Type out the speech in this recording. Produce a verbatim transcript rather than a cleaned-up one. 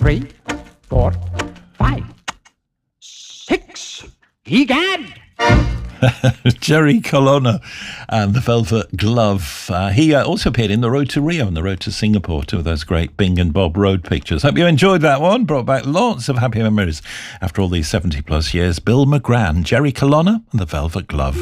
three, four, five, six. Egad! Jerry Colonna and the Velvet Glove. Uh, he uh, also appeared in The Road to Rio and The Road to Singapore, two of those great Bing and Bob road pictures. Hope you enjoyed that one. Brought back lots of happy memories after all these seventy plus years. Bill McGran, Jerry Colonna and the Velvet Glove.